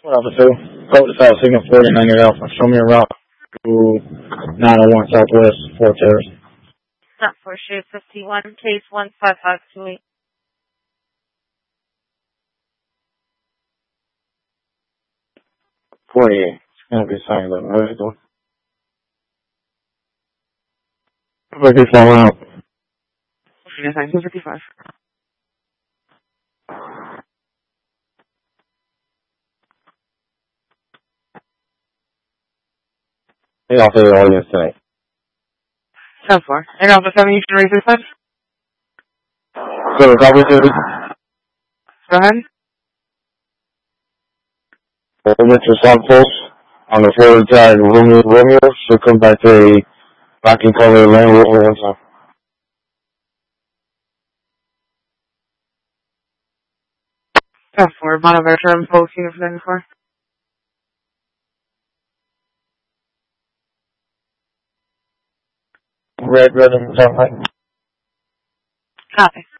Officer, code without signal 49 Alpha. Show me a route to 901 Southwest, Fort Terrace. Not for Shade 51, case 15528. 48. It's gonna be signed up. How is it going? Like this one out. Yes, 1955. Hey, I'll say the audience tonight. 10-4. And Alpha 7, you should raise your touch. So the coverage is Go ahead. Mr. Santos on the forward side Romeo should come back to a black and color Land Rover one time. For Bonaventure and Post Unit 94. Red and something. Copy.